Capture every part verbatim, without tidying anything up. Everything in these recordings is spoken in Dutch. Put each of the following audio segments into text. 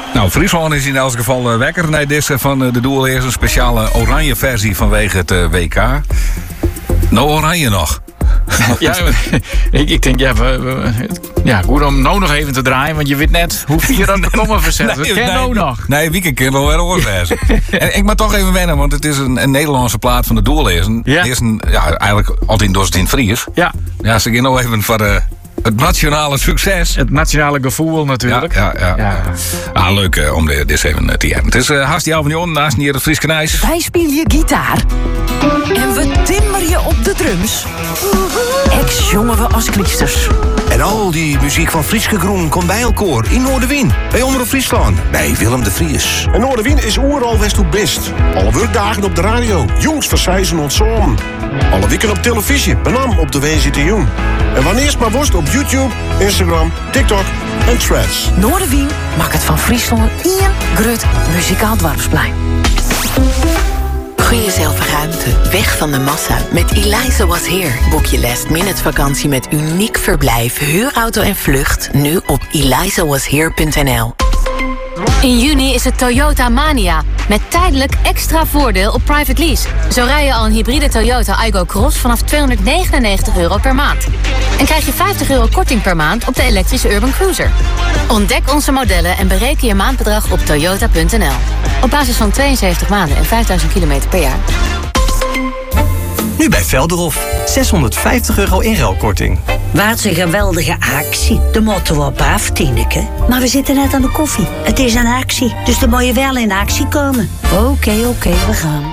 Nou, Friesland is in elk geval uh, wekker. Nee, dit is van uh, de doel eerst een speciale oranje versie vanwege het uh, W K. Nou, oranje nog. Ja, ik, ik denk, ja, we, we, ja, goed om nou nog even te draaien, want je weet net hoe vier dat de komma verzet. Dat ken nou nog. Nee, wie kan wel weer oorwezen. En ik moet toch even wennen, want het is een, een Nederlandse plaat van de doellezen. Ja. Die is een, ja, eigenlijk altijd door het in het Fries. Ja. Ja, ze gaan nou even voor de... Het nationale succes. Het nationale gevoel natuurlijk. Ja, ja, ja. ja. Ah, leuk uh, om dit eens even uh, te hebben. Het is uh, Hasti Alvignon, naast hier het Fries Knijs. Wij spelen gitaar. En we timmeren je op de drums. Ex jongen we als klieksters. En al die muziek van Frieske Groen komt bij elkaar in Noorderwien. Bij Omroep Friesland. Bij Willem de Vries. En Noorderwien is oeral west hoe best. Alle werkdagen op de radio. Jongs verzeizen ons om. Alle weken op televisie. Benam op de W Z T Jong. En wanneer maar worst op YouTube, Instagram, TikTok en Threads. Noorderwien maakt het van Friesland één grut muzikaal dwarfsplein. Gun jezelf ruimte, weg van de massa. Met Eliza Was Here boek je last minute vakantie met uniek verblijf, huurauto en vlucht. Nu op eliza was here punt n l. In juni is het Toyota Mania. Met tijdelijk extra voordeel op private lease. Zo rij je al een hybride Toyota Aygo Cross vanaf tweehonderdnegenennegentig euro per maand. En krijg je vijftig euro korting per maand op de elektrische Urban Cruiser. Ontdek onze modellen en bereken je maandbedrag op toyota punt n l. Op basis van tweeënzeventig maanden en vijfduizend kilometer per jaar. Nu bij Velderhof. zeshonderdvijftig euro inruilkorting. Wat een geweldige actie. De moeten we op af, Tineke. Maar we zitten net aan de koffie. Het is een actie, dus dan moet je wel in actie komen. Oké, okay, oké, okay, we gaan.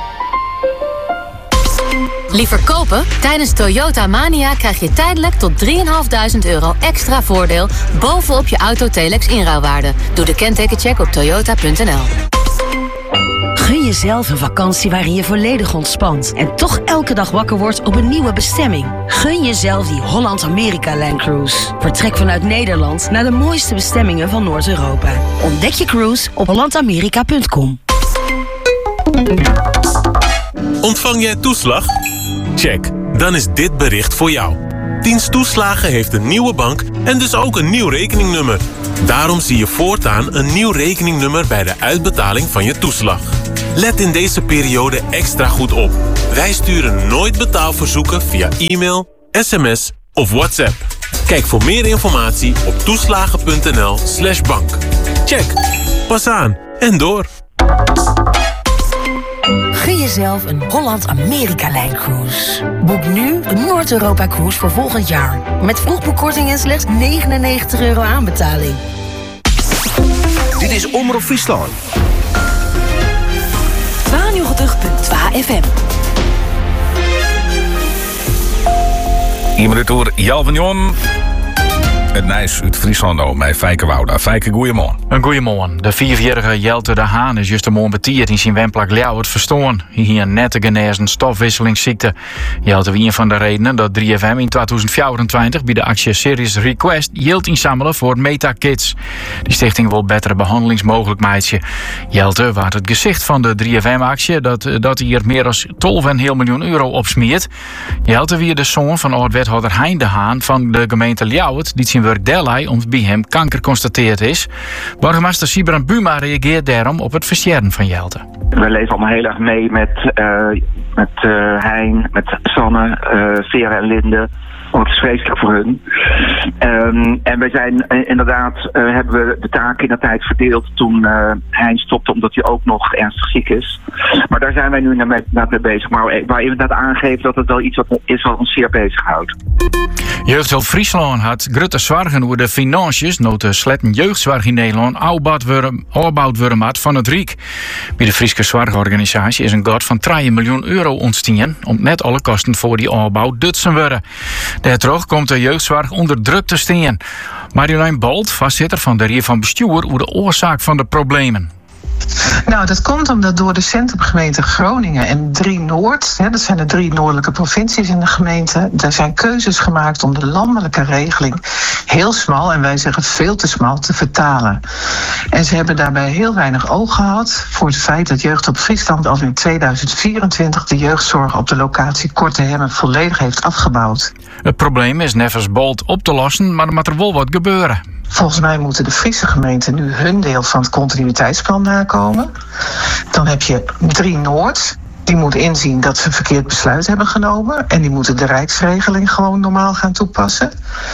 Liever kopen? Tijdens Toyota Mania krijg je tijdelijk tot drieduizend vijfhonderd euro extra voordeel bovenop je auto Telex inruilwaarde. Doe de kentekencheck op toyota punt n l. Gun jezelf een vakantie waarin je volledig ontspant en toch elke dag wakker wordt op een nieuwe bestemming. Gun jezelf die Holland-Amerika-Line Cruise. Vertrek vanuit Nederland naar de mooiste bestemmingen van Noord-Europa. Ontdek je cruise op holland amerika punt com. Ontvang jij toeslag? Check, dan is dit bericht voor jou. Dienst Toeslagen heeft een nieuwe bank en dus ook een nieuw rekeningnummer. Daarom zie je voortaan een nieuw rekeningnummer bij de uitbetaling van je toeslag. Let in deze periode extra goed op. Wij sturen nooit betaalverzoeken via e-mail, sms of WhatsApp. Kijk voor meer informatie op toeslagen punt n l slash bank. Check, pas aan en door. Gun jezelf een Holland-Amerika-Line Cruise. Boek nu een Noord-Europa-cruise voor volgend jaar. Met vroegboekkorting en slechts negenennegentig euro aanbetaling. Dit is Omroep Friesland. tweeënnegentig punt twee F M. Hier met het door Jalvignon. Het Nijs uit Friesland nou, met Fijke Wouda. Fijke, goeiemorgen. Een goeiemorgen. De vierjarige Jelte de Haan is juist een morgen betierd in zijn wemplak Ljouwert verstoorn. Hier een nette genezen stofwisselingsziekte. Jelte wie een van de redenen dat drie F M in tweeduizend vierentwintig bij de actie Serious Request geld inzamelen voor MetaKids. Die stichting wil betere behandelingsmogelijkheden. Jelte waard het gezicht van de drie F M-actie dat, dat hier meer dan twaalf komma vijf miljoen euro opsmeert. Jelte wie de zoon van oud-wethouder Hein de Haan van de gemeente Ljouwert die zijn werk derlei omdat bij hem kanker constateerd is. Burgemeester Sibran Buma reageert daarom op het versterren van Jelte. We leven allemaal heel erg mee met, uh, met uh, Hein, met Sanne, uh, Vera en Linde. Want het is vreselijk voor hun. Um, en wij zijn uh, inderdaad, uh, hebben we de taken in de tijd verdeeld toen uh, Hein stopte omdat hij ook nog ernstig ziek is. Maar daar zijn wij nu naar mee, naar mee bezig. Maar waar inderdaad aangeeft dat het wel iets wat is wat ons zeer bezighoudt. Jeugdzorg Friesland had grote zorgen over de financiën, noten sletten jeugdzorg in Nederland opbouwd worden van het Rijk. Bij de Friese Zorgorganisatie is een god van drie miljoen euro ontstaan om net alle kosten voor die opbouw dutsen worden. Daardoor komt de jeugdzorg onder druk te staan. Marjolein Bolt, voorzitter van de Raad van Bestuur, over de oorzaak van de problemen. Nou, dat komt omdat door de centrumgemeente Groningen en drie Noord, hè, dat zijn de drie noordelijke provincies in de gemeente, er zijn keuzes gemaakt om de landelijke regeling heel smal, en wij zeggen veel te smal, te vertalen. En ze hebben daarbij heel weinig oog gehad voor het feit dat Jeugd op Friesland al in tweeduizend vierentwintig de jeugdzorg op de locatie Kortehemmen volledig heeft afgebouwd. Het probleem is nevens bold op te lossen, maar er moet er wel wat gebeuren. Volgens mij moeten de Friese gemeenten nu hun deel van het continuïteitsplan nakomen. Dan heb je drie Noord. Die moet inzien dat ze een verkeerd besluit hebben genomen. En die moeten de rijksregeling gewoon normaal gaan toepassen.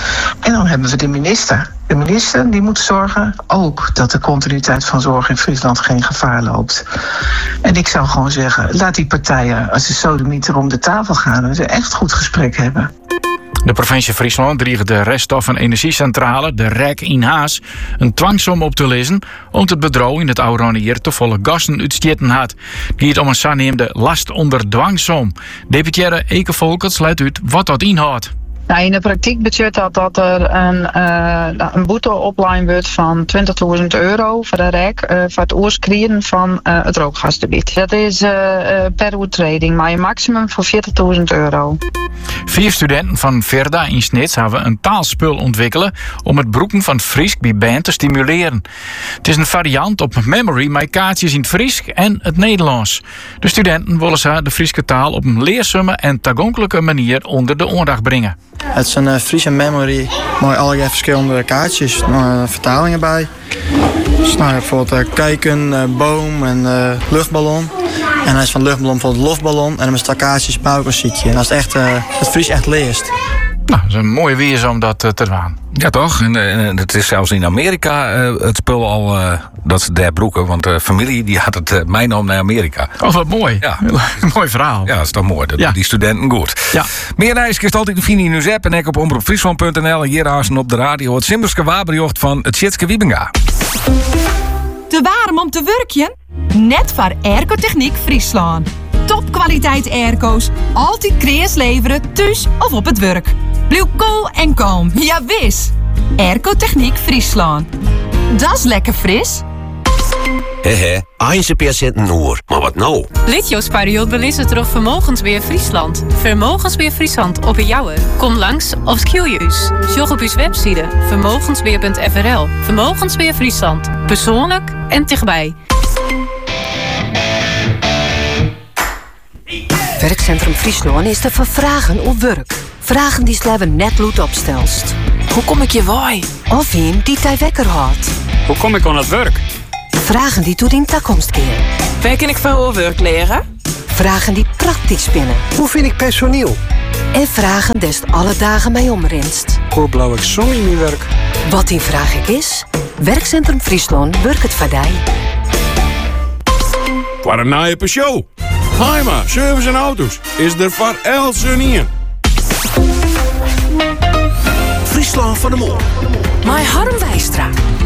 En dan hebben we de minister. De minister die moet zorgen ook dat de continuïteit van zorg in Friesland geen gevaar loopt. En ik zou gewoon zeggen, laat die partijen, als ze sodemieter om de tafel gaan, en ze echt goed gesprek hebben. De provincie Friesland dreigt de reststof- en energiecentrale, de R E C in Haas, een dwangsom op te lezen, omdat het bedrijf in het oude jaar te volle gassen uitstjeten had. Die het om een zogenoemde last onder dwangsom. Deputaire Eke Volkert sluit uit wat dat inhoudt. Nou, in de praktijk betekent dat dat er een, uh, een boete opleiding wordt van twintigduizend euro voor de R E C uh, voor het oorskreden van uh, het rookgasgebied. Dat is uh, uh, per overtreding, maar een maximum van veertigduizend euro. Vier studenten van Verda in Snits hebben een taalspul ontwikkelen om het broeken van Friesk bij band te stimuleren. Het is een variant op memory met kaartjes in het Friesk en het Nederlands. De studenten willen ze de Frieske taal op een leerzame en toegankelijke manier onder de aandacht brengen. Het is een uh, Friese memory met allerlei verschillende kaartjes, uh, vertalingen bij. Dus, nou, bijvoorbeeld uh, kijken, uh, boom en uh, luchtballon. En hij is van luchtballon bijvoorbeeld lofballon en dan is het kaartjes buikmuziekje. En dat is echt, uh, het Fries echt leest. Nou, dat is een mooie weers om dat uh, te doen. Ja, toch? En, en het is zelfs in Amerika uh, het spul al uh, dat ze daar broeken. Want de familie die had het uh, meenemen naar Amerika. Oh, wat mooi. Ja. Mooi verhaal. Ja, dat is toch mooi. Dat ja. Die studenten goed. Ja. Meer reis is altijd te vinden in uw app en ook op omroep friesland punt n l. En hier aan op de radio het Simmerske Waberjocht van het Tjitske Wiebinga. Te warm om te werken? Net voor Airco-Techniek Friesland. Topkwaliteit airco's, altijd krees leveren, thuis of op het werk. Blijf cool en kalm, ja wis. Airco-Techniek Friesland. Dat is lekker fris. Hehe, eindje patiënten oor. Maar wat nou? Litjos-periode belissen terug Vermogensbeheer Friesland. Vermogensbeheer Friesland op een jouwer. Kom langs of skiljuus. Sjog op uw website vermogensbeheer punt f r l. Vermogensbeheer Friesland. Persoonlijk en dichtbij. Werkcentrum Friesland is te vervragen op werk. Vragen die sleven net lood opstelst. Hoe kom ik je waai? Of een die tij wekker houdt. Hoe kom ik aan het werk? Vragen die tot in toekomst keren. Waar kan ik van werk leren? Vragen die praktisch spinnen. Hoe vind ik personeel? En vragen des alle dagen mij omrinst. Hoe blauw ik som in mijn werk? Wat die vraag ik is? Werkcentrum Friesland werkt het vadij. Voor een naaie show. Heima, service en auto's. Is er voor elke niet. Friesland van de Mol. My Harm Wijstra.